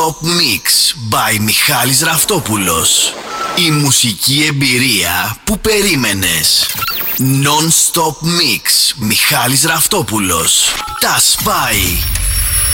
Non-stop mix by Μιχάλης Ραφτόπουλος. Η μουσική εμπειρία που περίμενες. Non-stop mix Μιχάλης Ραφτόπουλος. Τα σπάει.